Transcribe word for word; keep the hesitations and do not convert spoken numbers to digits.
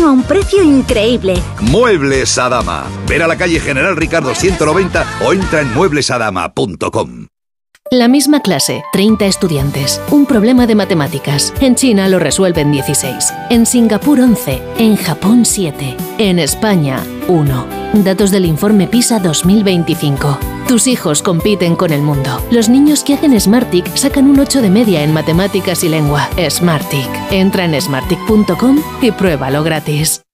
a un precio increíble. Muebles Adama. Ver a la calle General Ricardo ciento noventa o entra en muebles adama punto com. La misma clase, treinta estudiantes. Un problema de matemáticas. En China lo resuelven dieciséis. En Singapur once. En Japón siete. En España uno. Datos del informe PISA dos mil veinticinco. Tus hijos compiten con el mundo. Los niños que hacen Smartick sacan un ocho de media en matemáticas y lengua. Smartick. Entra en smartick punto com y pruébalo gratis.